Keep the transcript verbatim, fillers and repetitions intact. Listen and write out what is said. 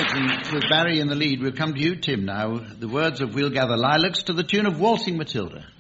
the, with Barry in the lead, we'll come to you, Tim, now. The words of We'll Gather Lilacs to the tune of Waltzing Matilda.